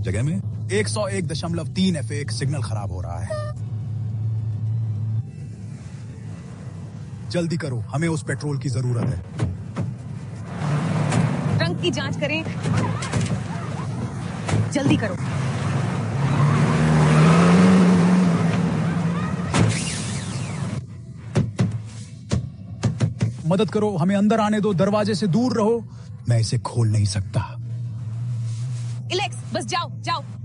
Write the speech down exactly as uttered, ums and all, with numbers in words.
जगह में एक सौ एक दशमलव तीन एफ एक सिग्नल खराब हो रहा है। जल्दी करो, हमें उस पेट्रोल की जरूरत है। ट्रंक की जांच करें, जल्दी करो। मदद करो, हमें अंदर आने दो, दरवाजे से दूर रहो। मैं इसे खोल नहीं सकता। इलेक्स, बस जाओ जाओ।